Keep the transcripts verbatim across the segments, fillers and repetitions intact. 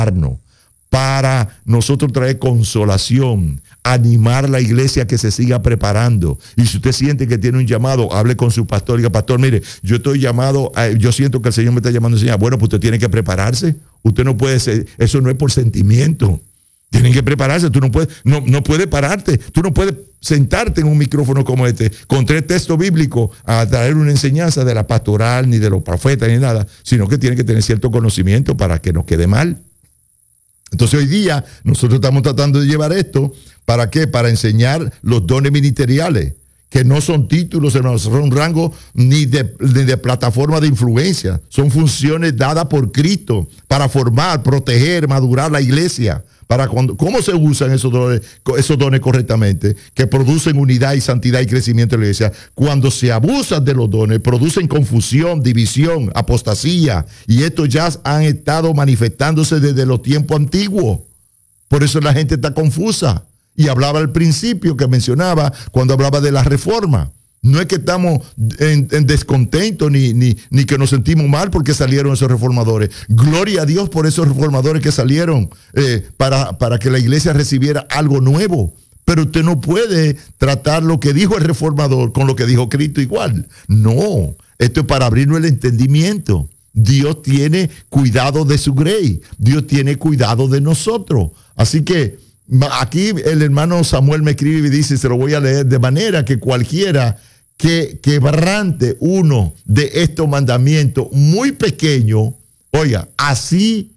para nosotros traer consolación, animar a la iglesia a que se siga preparando. Y si usted siente que tiene un llamado, hable con su pastor y diga, pastor, mire, yo estoy llamado, a, yo siento que el Señor me está llamando a enseñar. Bueno, pues usted tiene que prepararse. Usted no puede ser, eso no es por sentimiento. Tienen que prepararse, tú no puedes, no, no puedes pararte, tú no puedes sentarte en un micrófono como este, con tres textos bíblicos, a traer una enseñanza de la pastoral, ni de los profetas, ni nada, sino que tiene que tener cierto conocimiento para que no quede mal. Entonces hoy día nosotros estamos tratando de llevar esto, ¿para qué? Para enseñar los dones ministeriales, que no son títulos, no son rangos ni de, ni de plataforma de influencia, son funciones dadas por Cristo para formar, proteger, madurar la iglesia. Para cuando, ¿cómo se usan esos dones, esos dones correctamente? Que producen unidad y santidad y crecimiento en la iglesia. Cuando se abusan de los dones, producen confusión, división, apostasía. Y estos ya han estado manifestándose desde los tiempos antiguos. Por eso la gente está confusa. Y hablaba al principio que mencionaba cuando hablaba de la reforma. No es que estamos en, en descontento ni, ni, ni que nos sentimos mal porque salieron esos reformadores. Gloria a Dios por esos reformadores que salieron eh, para, para que la iglesia recibiera algo nuevo. Pero usted no puede tratar lo que dijo el reformador con lo que dijo Cristo igual. No, esto es para abrirnos el entendimiento. Dios tiene cuidado de su grey. Dios tiene cuidado de nosotros. Así que aquí el hermano Samuel me escribe y dice, se lo voy a leer, de manera que cualquiera que quebrante uno de estos mandamientos muy pequeño, oiga, así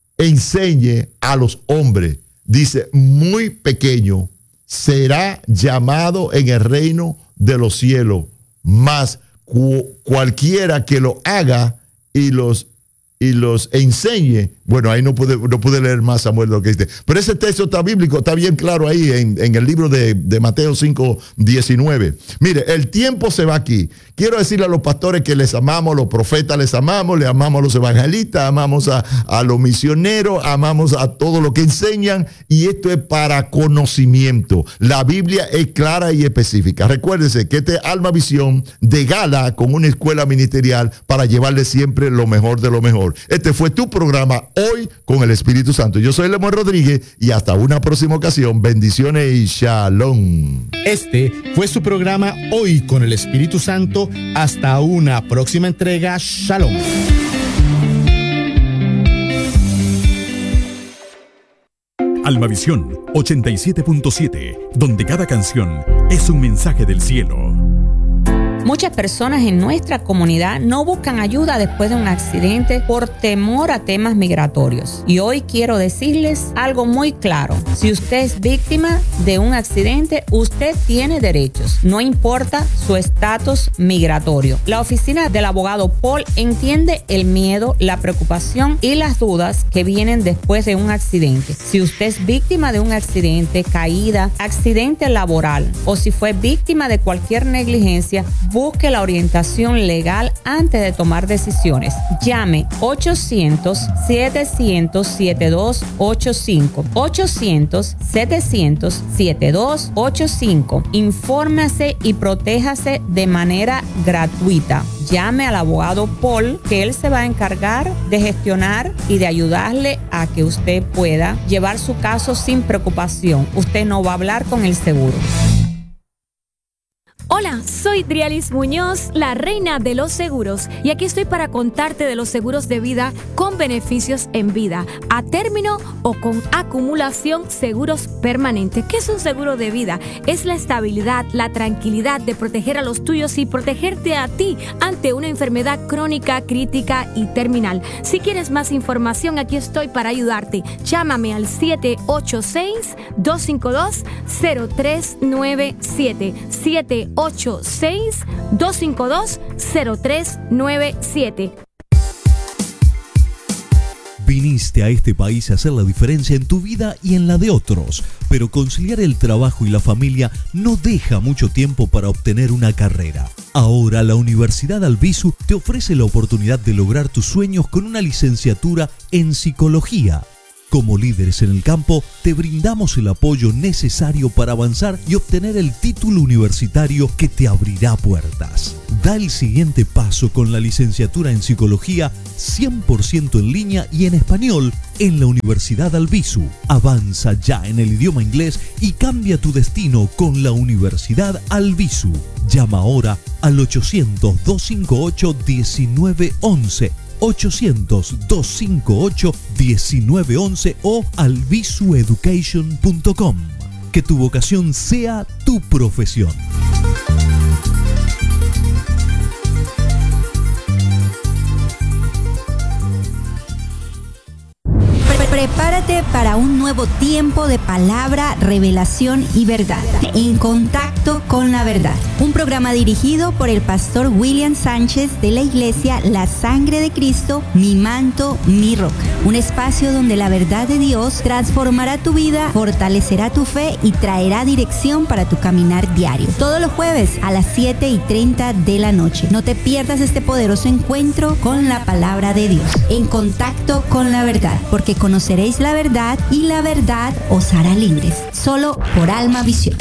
enseñe a los hombres, dice, muy pequeño, será llamado en el reino de los cielos, mas cu- cualquiera que lo haga y los y los enseñe. Bueno, ahí no pude, no pude leer más, Samuel, lo que dice. Pero ese texto está bíblico, está bien claro ahí en, en el libro de, de Mateo cinco diecinueve. Mire, el tiempo se va aquí. Quiero decirle a los pastores que les amamos, a los profetas les amamos, les amamos a los evangelistas, amamos a, a los misioneros, amamos a todo lo que enseñan, y esto es para conocimiento. La Biblia es clara y específica. Recuérdense que este es Alma Visión de gala con una escuela ministerial para llevarle siempre lo mejor de lo mejor. Este fue tu programa Hoy con el Espíritu Santo. Yo soy Lemuel Rodríguez y hasta una próxima ocasión. Bendiciones y shalom. Este fue su programa Hoy con el Espíritu Santo. Hasta una próxima entrega. Shalom. Almavisión ochenta y siete punto siete, donde cada canción es un mensaje del cielo. Muchas personas en nuestra comunidad no buscan ayuda después de un accidente por temor a temas migratorios. Y hoy quiero decirles algo muy claro. Si usted es víctima de un accidente, usted tiene derechos, no importa su estatus migratorio. La oficina del abogado Paul entiende el miedo, la preocupación y las dudas que vienen después de un accidente. Si usted es víctima de un accidente, caída, accidente laboral o si fue víctima de cualquier negligencia, busque la orientación legal antes de tomar decisiones. Llame ochocientos, setecientos, setenta y dos ochenta y cinco. ochocientos, setecientos, setenta y dos ochenta y cinco. Infórmese y protéjase de manera gratuita. Llame al abogado Paul, que él se va a encargar de gestionar y de ayudarle a que usted pueda llevar su caso sin preocupación. Usted no va a hablar con el seguro. Hola, soy Drialis Muñoz, la reina de los seguros, y aquí estoy para contarte de los seguros de vida con beneficios en vida, a término o con acumulación, seguros permanentes. ¿Qué es un seguro de vida? Es la estabilidad, la tranquilidad de proteger a los tuyos y protegerte a ti ante una enfermedad crónica, crítica y terminal. Si quieres más información, aquí estoy para ayudarte. Llámame al siete ocho seis, dos cinco dos, cero tres nueve siete. siete ocho seis, dos cinco dos, cero tres nueve siete. Viniste a este país a hacer la diferencia en tu vida y en la de otros, pero conciliar el trabajo y la familia no deja mucho tiempo para obtener una carrera. Ahora la Universidad Albizu te ofrece la oportunidad de lograr tus sueños con una licenciatura en psicología. Como líderes en el campo, te brindamos el apoyo necesario para avanzar y obtener el título universitario que te abrirá puertas. Da el siguiente paso con la licenciatura en Psicología cien por ciento en línea y en español en la Universidad Albizu. Avanza ya en el idioma inglés y cambia tu destino con la Universidad Albizu. Llama ahora al ochocientos, doscientos cincuenta y ocho, diecinueve once. ochocientos, doscientos cincuenta y ocho, diecinueve once o albizu education punto com. Que tu vocación sea tu profesión. Prepárate para un nuevo tiempo de palabra, revelación y verdad. En contacto con la verdad. Un programa dirigido por el pastor William Sánchez de la iglesia La Sangre de Cristo, Mi Manto, Mi Roca. Un espacio donde la verdad de Dios transformará tu vida, fortalecerá tu fe y traerá dirección para tu caminar diario. Todos los jueves a las siete y treinta de la noche. No te pierdas este poderoso encuentro con la palabra de Dios. En contacto con la verdad. Porque conoceréis la verdad y la verdad os hará libres. Solo por Alma Visión.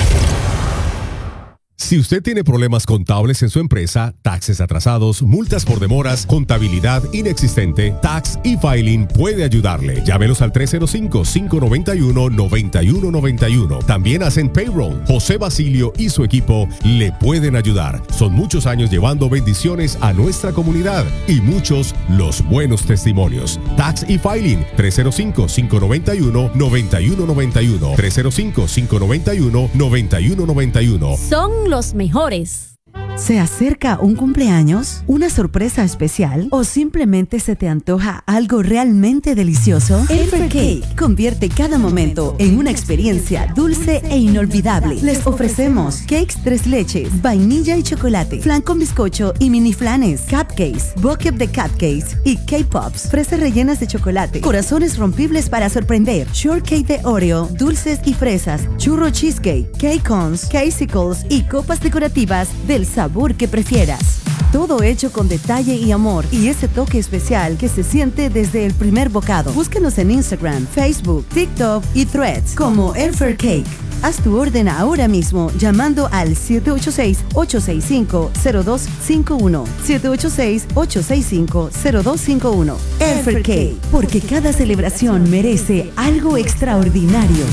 Si usted tiene problemas contables en su empresa, taxes atrasados, multas por demoras, contabilidad inexistente, Tax e-Filing puede ayudarle. Llámelos al tres cero cinco, cinco nueve uno, nueve uno nueve uno. También hacen payroll. José Basilio y su equipo le pueden ayudar. Son muchos años llevando bendiciones a nuestra comunidad y muchos los buenos testimonios. Tax e-Filing, tres cero cinco, cinco nueve uno, nueve uno nueve uno. tres cero cinco, cinco nueve uno, nueve uno nueve uno. Son los mejores. ¿Se acerca un cumpleaños, una sorpresa especial o simplemente se te antoja algo realmente delicioso? Elfer Cake convierte cada momento en una experiencia dulce e inolvidable. Les ofrecemos cakes tres leches, vainilla y chocolate, flan con bizcocho y mini flanes, cupcakes, bucket de cupcakes y K-Pops, fresas rellenas de chocolate, corazones rompibles para sorprender, shortcake de Oreo, dulces y fresas, churro cheesecake, cake cones, casicles y copas decorativas del sabor que prefieras. Todo hecho con detalle y amor y ese toque especial que se siente desde el primer bocado. Búscanos en Instagram, Facebook, TikTok y Threads como Elfer Cake. Haz tu orden ahora mismo llamando al siete ocho seis, ocho seis cinco, cero dos cinco uno. siete ocho seis, ocho seis cinco, cero dos cinco uno. Elfer Cake, porque cada celebración merece algo extraordinario.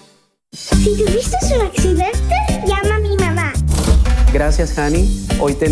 Si tuviste un accidente, llama a mi mamá. Gracias, Hani. Hoy tenemos